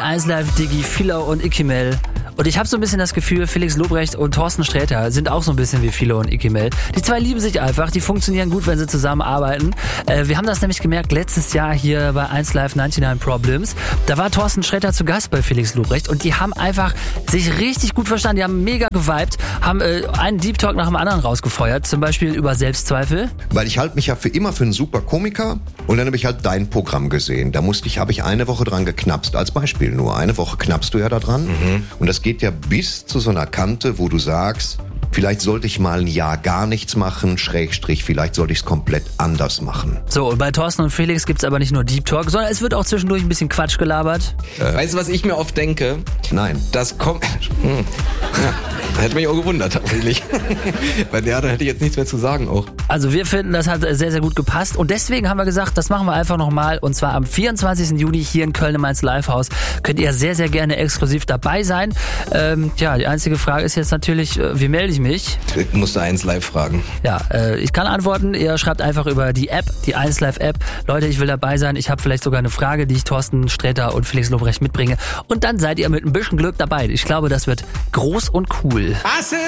1 Live Digi, Philo und Ikimel. Und ich habe so ein bisschen das Gefühl, Felix Lobrecht und Thorsten Sträter sind auch so ein bisschen wie Philo und Ikimel. Die zwei lieben sich einfach, die funktionieren gut, wenn sie zusammenarbeiten. Wir haben das nämlich gemerkt letztes Jahr hier bei 1 Live 99 Problems. Da war Thorsten Sträter zu Gast bei Felix Lobrecht und die haben einfach sich richtig gut verstanden. Die haben mega geweibt, haben einen Deep Talk nach dem anderen rausgefeuert, zum Beispiel über Selbstzweifel. Weil ich halte mich ja für immer für einen super Komiker und dann habe ich halt dein Programm gesehen. Da habe ich eine Woche dran geknapst, als Beispiel nur. Eine Woche knappst du ja da dran und das geht ja bis zu so einer Kante, wo du sagst, vielleicht sollte ich mal ein Jahr gar nichts machen, Schrägstrich, vielleicht sollte ich es komplett anders machen. So, und bei Thorsten und Felix gibt's aber nicht nur Deep Talk, sondern es wird auch zwischendurch ein bisschen Quatsch gelabert. Weißt du, was ich mir oft denke? Nein. Das kommt... Ja, da hätte mich auch gewundert, tatsächlich. Bei der, da hätte ich jetzt nichts mehr zu sagen auch. Also wir finden, das hat sehr, sehr gut gepasst und deswegen haben wir gesagt, das machen wir einfach nochmal und zwar am 24. Juni hier in Köln im 1 Live-Haus. Könnt ihr sehr, sehr gerne exklusiv dabei sein. Die einzige Frage ist jetzt natürlich, wie melde ich mich? Ich musste 1 Live fragen. Ja, ich kann antworten. Ihr schreibt einfach über die App, die 1 Live App. Leute, ich will dabei sein. Ich habe vielleicht sogar eine Frage, die ich Thorsten Sträter und Felix Lobrecht mitbringe. Und dann seid ihr mit ein bisschen Glück dabei. Ich glaube, das wird groß und cool.